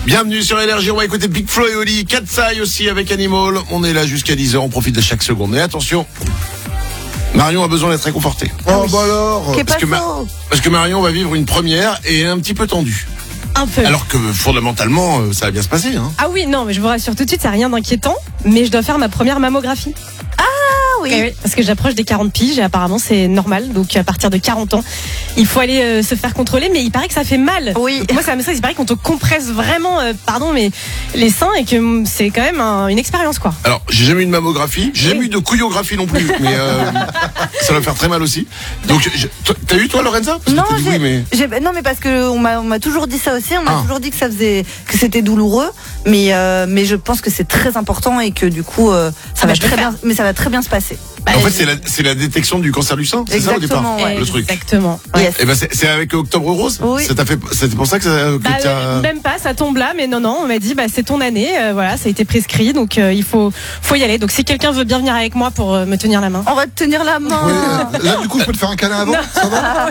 Bienvenue sur Énergie, on va écouter Big Flo et Oli, Katsai aussi avec Animal. On est là jusqu'à 10h, on profite de chaque seconde. Et attention, Marion a besoin d'être réconfortée. Oh bah alors Parce que Marion va vivre une première et est un petit peu tendue. Un peu. Alors que fondamentalement, ça va bien se passer. Hein. Ah oui, non, mais je vous rassure tout de suite, c'est rien d'inquiétant, mais je dois faire ma première mammographie. Oui. Oui, parce que j'approche des 40 piges et apparemment c'est normal. Donc à partir de 40 ans, il faut aller se faire contrôler. Mais il paraît que ça fait mal. Oui. Donc, moi, ça me stresse. Il paraît qu'on te compresse vraiment, mais les seins et que c'est quand même une expérience, quoi. Alors, j'ai jamais eu de mammographie, j'ai jamais eu de couillographie non plus, mais ça va faire très mal aussi. Donc, t'as eu toi, Lorenza? Parce que Non, t'as dit oui, mais... non, mais parce que on m'a toujours dit ça aussi. On m'a toujours dit que que c'était douloureux, mais je pense que c'est très important et que du coup, ça va très bien. Mais ça va très bien se passer. En fait, c'est la détection du cancer du sein, c'est ça au départ, ouais. le truc. Exactement. Ouais. Yes. Et ben c'est avec Octobre Rose. Oui. C'était pour ça que même pas, ça tombe là, mais non, on m'a dit c'est ton année, voilà, ça a été prescrit, donc il faut y aller. Donc si quelqu'un veut bien venir avec moi pour me tenir la main. On va te tenir la main. Oui, là du coup je peux te faire un câlin avant, ça va?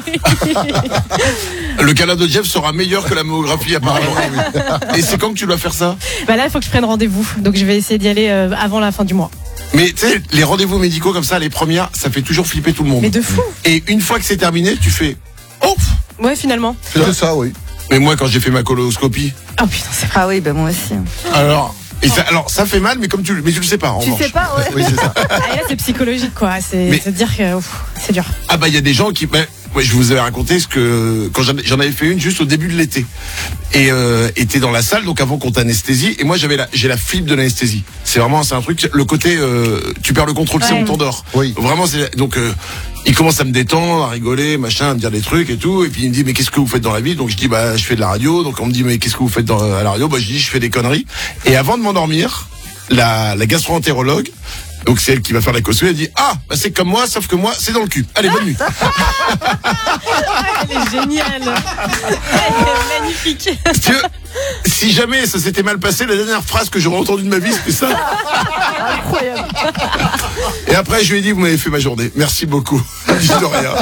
Le câlin de Jeff sera meilleur que la mammographie apparemment. Et c'est quand que tu dois faire ça? Là, il faut que je prenne rendez-vous, donc je vais essayer d'y aller avant la fin du mois. Mais tu sais, les rendez-vous médicaux comme ça, les premières, ça fait toujours flipper tout le monde. Mais de fou. Et une fois que c'est terminé, tu fais oh. Ouais, finalement. C'est ça, oui. Mais moi, quand j'ai fait ma coloscopie. Oh putain, c'est vrai. Ah oui, moi aussi. Alors ça fait mal, mais tu le sais pas. Tu sais pas, ouais. Oui, c'est ça. Ah, là, c'est psychologique, quoi. C'est se dire que c'est dur. Ah il y a des gens qui... Ouais, je vous avais raconté quand j'en avais fait une juste au début de l'été. Et t'es dans la salle, donc avant qu'on t'anesthésie. Et moi, j'ai la fibre de l'anesthésie. C'est un truc, le côté, tu perds le contrôle, c'est on t'endort. Oui. Vraiment, donc, il commence à me détendre, à rigoler, machin, à me dire des trucs et tout. Et puis il me dit, mais qu'est-ce que vous faites dans la vie? Donc je dis, je fais de la radio. Donc on me dit, mais qu'est-ce que vous faites à la radio? Je dis, je fais des conneries. Et avant de m'endormir, la gastro-entérologue, donc c'est elle qui va faire la caution, elle dit c'est comme moi, sauf que moi c'est dans le cul. Allez, bonne nuit. Elle est géniale. Elle est magnifique. Si jamais ça s'était mal passé, la dernière phrase que j'aurais entendue de ma vie, c'était ça. Incroyable. Et après je lui ai dit, vous m'avez fait ma journée, merci beaucoup. Je dis de rien.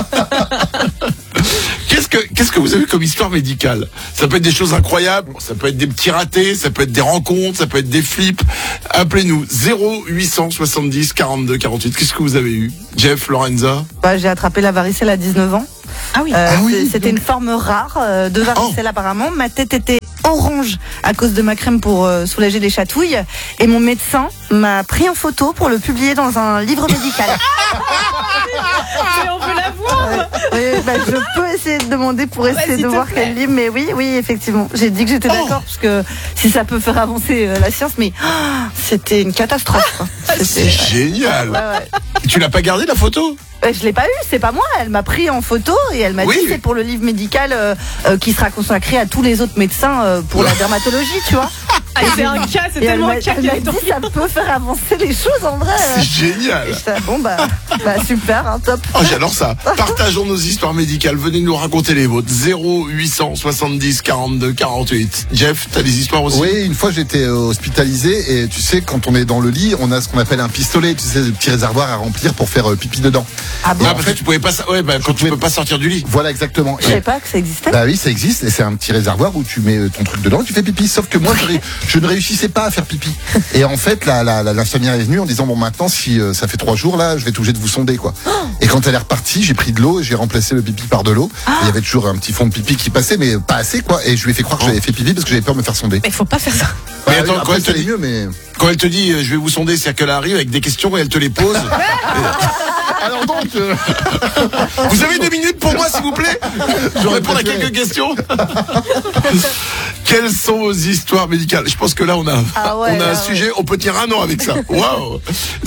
Qu'est-ce que vous avez comme histoire médicale? Ça peut être des choses incroyables, ça peut être des petits ratés, ça peut être des rencontres, ça peut être des flips. Appelez-nous 0870 42 48. Qu'est-ce que vous avez eu? Jeff, Lorenza? J'ai attrapé la varicelle à 19 ans. Ah oui. C'était une forme rare de varicelle apparemment. Ma tête était orange à cause de ma crème pour soulager les chatouilles. Et mon médecin m'a pris en photo pour le publier dans un livre médical. Mais on peut la voir. Je peux essayer de demander pour essayer de voir quel livre. Mais oui, effectivement. J'ai dit que j'étais d'accord parce que si ça peut faire avancer la science, mais c'était une catastrophe. C'est génial. Ouais. Tu l'as pas gardé la photo? Je l'ai pas eu, c'est pas moi. Elle m'a pris en photo et elle m'a dit c'est pour le livre médical qui sera consacré à tous les autres médecins pour la dermatologie, tu vois. C'est un cas, c'est tellement un cas elle qui m'a est dit ça peut faire avancer les choses en vrai. C'est génial. Et super, top. Oh, j'adore ça. Partageons nos histoires médicales. Venez nous raconter les vôtres. 0870 42 48. Jeff, t'as des histoires aussi? Oui, une fois j'étais hospitalisé et tu sais, quand on est dans le lit, on a ce qu'on appelle un pistolet, tu sais, le petit réservoir à remplir pour faire pipi dedans. Ah bon? Parce que tu pouvais pas, quand tu peux pas sortir du lit. Voilà, exactement. Je savais pas que ça existait. Oui, ça existe et c'est un petit réservoir où tu mets ton truc dedans et tu fais pipi. Sauf que moi, je ne réussissais pas à faire pipi. Et en fait, l'infirmière est venue en disant, bon, maintenant, si ça fait 3 jours, là, je vais être obligé de vous sonder, quoi. Et quand elle est repartie, j'ai pris de l'eau et j'ai remplacé le pipi par de l'eau. Il y avait toujours un petit fond de pipi qui passait, mais pas assez, quoi. Et je lui ai fait croire que j'avais fait pipi parce que j'avais peur de me faire sonder. Mais faut pas faire ça. Mais attends, après, quand elle te dit, je vais vous sonder, c'est qu'elle arrive avec des questions et elle te les pose. Alors donc, vous avez 2 minutes pour moi, s'il vous plaît? Je vais répondre à quelques questions. Quelles sont vos histoires médicales? Je pense que là, on a un sujet, on peut tenir un an avec ça. Waouh!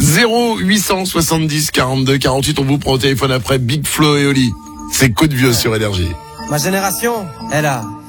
0870 42 48, on vous prend au téléphone après Big Flo et Oli. C'est Coup de vieux sur Énergie. Ma génération, elle a